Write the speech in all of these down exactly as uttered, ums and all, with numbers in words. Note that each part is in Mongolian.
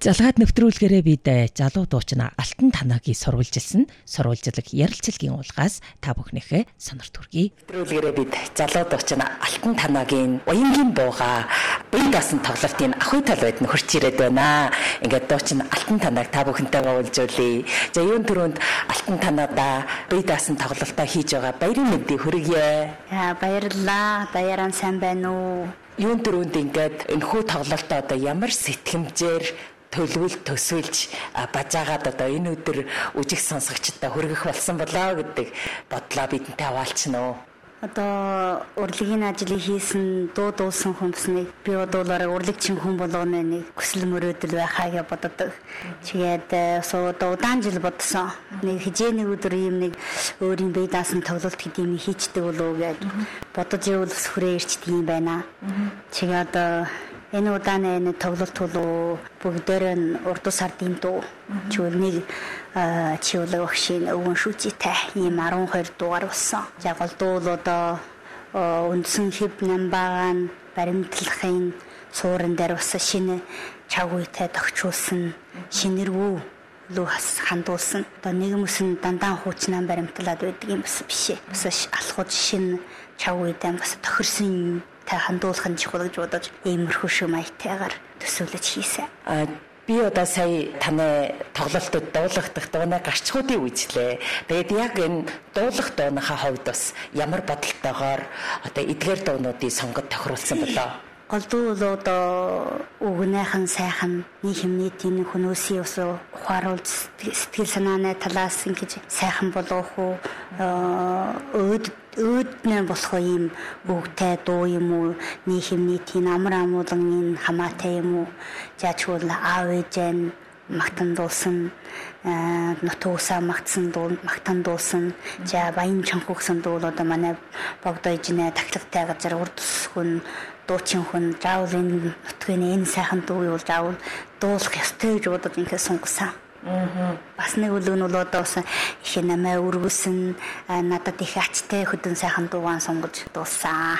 Залгаад нэвтрүүлгээрээ бид залуу дуучна Алтан Танагийн сурвалжилсан сурвалжлаг ярилцлагын уулгаас та бүхнийхээ сонорт хүргэе. Нэвтрүүлгээрээ бид залуу дуучна Алтан Танагийн уянгийн бууга бие даасан тоглолтын ахуй тал байдны хурц ирээд байна. Ингээд дуучна Алтан Танаг та бүхэнтэйгээ уулзуулъя. За юун түрүүнд Алтан Танада бие даасан тоглолтоо хийж байгаа баярын мэндийг хүргье. За баярлалаа. Баяран сайн байна уу? Юун түрүүнд ингээд энэхүү тоглолтоо одоо ямар сэтгэмжээр төлөвлөлт төсөөлж бажаагаад одоо энэ өдөр үжих сонсогчдод хүргэх болсон болоо гэдэг бодлоо бидэнтэй хаваалцсан уу? Одоо урлагийн ажлыг хийсэн дуу дуулсан хүмүүсний би одоолоор урлагчин хүн болгоны нэг хүсэл мөрөөдөл байхаа гэж боддог. Тэгээд одоо удаан жил бодсон. Нэг хижээний өдөр ийм нэг өөрийн бие даасан тоглолт гэдэг юм хийчдэг болов уу гэж бодож явал хүрээ ирчдэг юм байна. Тэгээд одоо энэ удааны энэ тоглолт бол бүгдээр нь урд сардын дуу чүлнийг чиулэг багшийн өвөн шүжитэй ийм арван хоёр дугаар болсон. Яг бол дуу бол одоо үндсэн хэв намбагаан баримтлахын суурин дээр бас шинэ чаг үйтэй тогтчулсан шинэрвүү лүү хандуулсан. Одоо нийгэмс нь дандаа хуучнаа баримтлаад байдаг юм бас биш. Бас алхууд шинэ чаг үйтэй бас тохирсон та хандуулах нь чухал гэж бодож иймэрхүү шүү маягтайгаар төсөөлөж хийсэн. А би одоо сая таны тоглолтод дуулагдах дуунаа гарчхуудыг үзлээ. Тэгээд яг энэ дуулах дууныхаа хувьд бас ямар бодолтойгоор одоо эдгээр дуунуудыг сонгож тохируулсан болоо? Голдуу бол одоо үгнийхэн сайхан нийгэм нийтийн хүмүүсийн ус ухааруулж сэтгэл санааны талаас ингэж сайхан болгох уу өөд өөднө болох юм бүгдээ дуу юм уу нийгэм нийтийн амар амуулгын хамаатай юм уу жаачвал аав ээжэн магтан дуулсан нутуусаа магтсан дуу магтан дуулсан за баян чанхуугсан дуу одоо манай богдоо ижнэ тахлагтай газар урд хүн дуучин хүн заавал энэ нутгийн энэ сайхан дуу юу заавал дуулах ёстой гэж бодож ингээд сунгасан. Аа. Бас нэг үл нь бол одоо бас их намаа өргөсөн надад их ачтай хөдөн сайхан дуугаан сонгож дуулсан.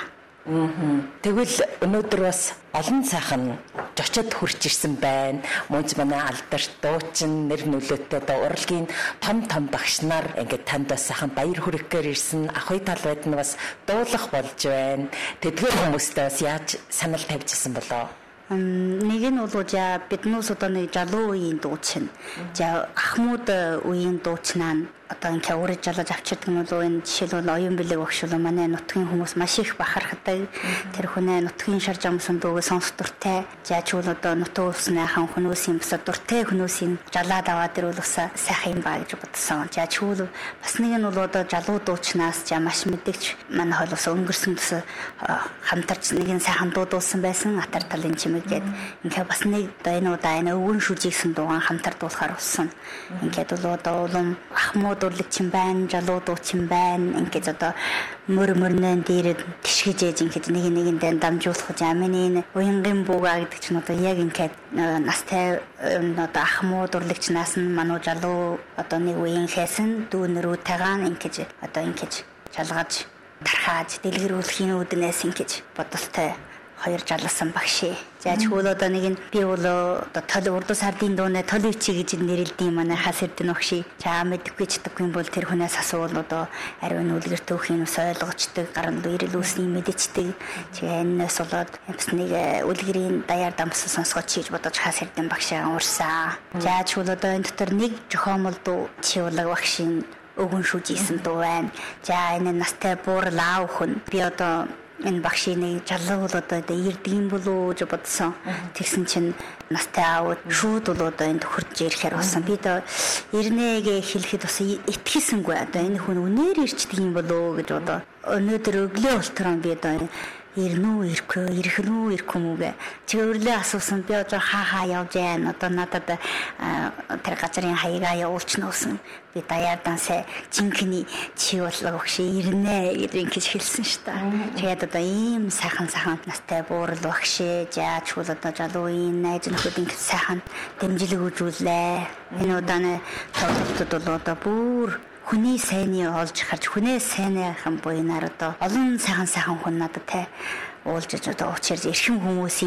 Аа. Тэгвэл өнөөдөр бас олон сайхан жочод хурж ирсэн байна. Мөнч манай алдарт дуучин нэр нөлөөтэй одоо урлагийн том том багш нар ингээд танд бас сайхан баяр хүргэхээр ирсэн ахуй тал байд нь бас дуулах болж байна. Тэдгээр хүмүүстээ бас яаж санал тавьжсэн болоо? Нэг нь бол за биднээс одоо нэг жалуу үеийн дуучин. За ахмууд үеийн дуучнаа одоо ингээ ураж жалаж авчирдаг нь бол энэ жишээлбэл оюун бэлэг багш бол манай нутгийн хүмүүс маш их бахархдаг. Тэр хүнээ нутгийн шар жамсан дууг сонсох дуртай. Заачвал одоо нутгийн усныхан хүмүүс юм бас дуртай хүмүүсийн жалаад аваад ирвэл бас сайхан юм ба гэж бодсон. Заачвал бас нэг нь бол одоо жалуу дуучнаас за маш мэддэгч манай хол бас өнгөрсөн бас хамтарч нэг нь сайхан дуу дуулсан байсан. Атар талын чимэг гээд ингээ бас нэг одоо энэ удаа энэ өвгөн шүжигсэн дуугаан хамтар дуулахаар болсон. Ингээд бол одоо улам ахмууд урлагчин байна, жалуу дуучин байна. Ингээд одоо мөр мөрнэн дээр тишгэж ээж ингээд нэг нэгэндээ дамжуулах гэж амины энэ уянгийн буугаа гэдэг чинь одоо яг ингээд настай одоо ахмууд урлагчнаас нь мануу жалуу одоо нэг уян хэсэн дүүнрүүтэйгаан ингээд одоо ингээд жалгаж тархааж дэлгэрүүлэхийн үүднээс ингээд бодолтой хоёр жалсан багшээ. Зааж хөл одоо нэг нь би бол одоо тол урд сардын дууны толичи гэж нэрлэдэг юм манай хас эрдэнэ багшээ. За мэдгүй чаддаггүй бол тэр хүнээс асуувал одоо ариун үлгэр төөхийг ус ойлгочдөг, гаран ирэл үүсний мэдчихдэг. Тэгээ энэс болоод бас нэг үлгэрийн даяар дамсан сонсгоч хийж бодож хас эрдэнэ багшаа уурсан. Зааж хөл одоо энэ дотор нэг жохомол дуу чиулаг багшийн өвгөн шүжийсэн дуу байна. За энэ настай буурлаа өхөн би одоо энэ багшийн жалуу бол одоо ирдэг юм болоо гэж бодсон. Тэгсэн чинь настай аав шууд бол одоо энд хурж ирэхээр болсон. Би одоо ирнэгээ хэлэхэд бас итгэсэнгүй. Одоо энэ хүн үнээр ирчдэг юм болоо гэж одоо өнөөдөр өглөө болтороо би одоо ирнүү ирэхгүй ирэхнүү ирэхгүй мүүгээ чи өрлөө асуусан би одоо хаа хаа явж яана одоо надад тэр газрын хаягаа явуулчихна гэсэн би даяардаасаа жинхэнэ чи боллоо багшээ ирнэ гэдэг ингэж хэлсэн шүү дээ. Тэгээд одоо ийм сайхан сайхан настай буурал багшээ жаач хул одоо жалуугийн найз нөхөд ингэж сайхан дэмжлэг үзүүлээ. Энэ удааны тоглолтод бол одоо бүр хүний сайныг олж харж хүнээ сайнайхан буйнаар одоо олон сайхан сайхан хүн надад те уулзж одоо уучирж эрхэм хүмүүсийн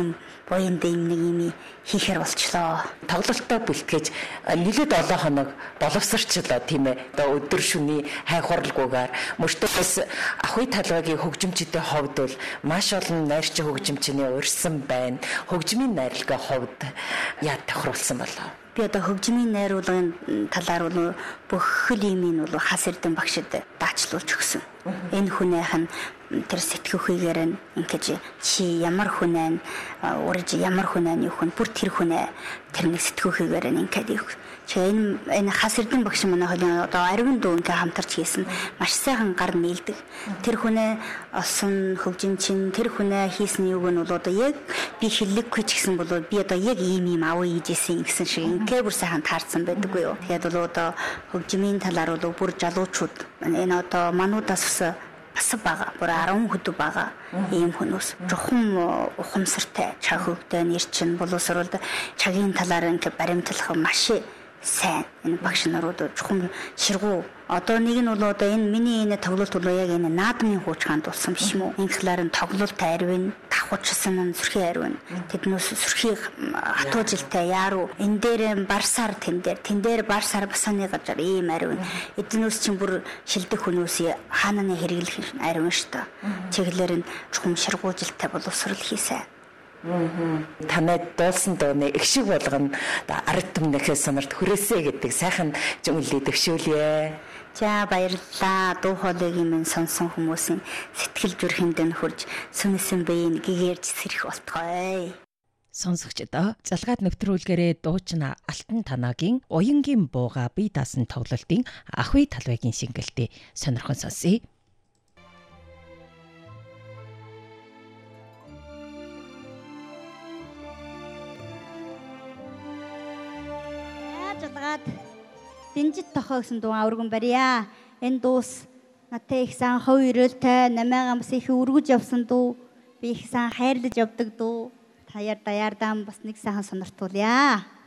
буянд юм нэг юм хийхээр болчлоо. Тоглолтоо бэлтгэж нэлээд олон хоног боловсрчлоо тийм ээ. Одоо өдөр шөнийн хайхварлгүйгээр мөртөөс ахуй талбайгийн хөгжимчдийн хувьд бол маш олон найрчин хөгжимчний урьсан байна. Хөгжмийн найрлагын хувьд яа тохируулсан болов? Би одоо хөгжмийн найруулгын талаар бол бүх юмыг бол хас эрдэн багшид даачлуулж өгсөн. Энэ хүнийх нь тэр сэтгүүхийгээр нь ингэж чи ямар хүнээ урж ямар хүнээ юу хүн бүр тэр хүнээ тэр нэг сэтгүүхийгээр нь ингэж юу чи энэ энэ хас эрдэн багш манай хоолын одоо ариун дүү ингээ хамтарч хийсэн маш сайхан гар нийлдэг. Тэр хүнээ олсон хөгжимчин тэр хүнээ хийсэн юуг нь бол одоо яг би хэллэггүй ч гэсэн бол би одоо яг ийм ийм авъя хийжсэн гэсэн шиг ингээ бүр сайхан таарсан байдаггүй юу. Тэгээд бол одоо хөгжмийн талаар бол бүр жалуучууд энэ одоо мануудаас бас бага бүр арван хүдүү бага ийм хүмүүс жухам ухамсартай чаг хөвгтэй нэр чинь боловсрол чагийн талаар ингээ баримтлах маш сайн энэ багш нарууд чухам ширгүү одоо нэг нь бол одоо энэ миний энэ тоглолт бол яг энэ наадмын хуучгаанд болсон биш юм уу? Энэ талаар нь тоглолт ариун давхучсан нь сүрхий ариун тэднээс сүрхий хатуужилтай яаруу энэ дээр барсаар тэн дээр тэн дээр барсаар басаны газар ийм ариун эднээс чинь бүр шилдэг хүмүүс хаананы хэрэглэх ариун шүү дээ. Чиглэлээр нь чухам ширгуужилтай боловсрол хийсэн. Танай дуулсан дууны их шиг болгоно ард түмнийхээ сонорт хүрээсэй гэдэг сайхан жимэлээ төвшүүлье. За баярлалаа. Дуу хоолойг минь сонсон хүмүүсийн сэтгэл зүрхэнд нь хурж сүнэсэн биеийн гэгэрж сэрэх болтгой. Сонсогчдоо залгаад нэвтрүүлгээрээ дуучна Алтан танагийн уянгийн бууга бие даасан тоглолтын ахуй талбайгийн шингэлтэй сонирхон сонсъё. Дэнжит тохоо гэсэн дуу авраган барья. Энэ дуус надтай их сан хов ирэлтэй намайгаа бас их өргөж явсан дуу. Би их сан хайрлаж явдаг дуу. Таяар даяар даам бас нэг сайхан сониртуулъя.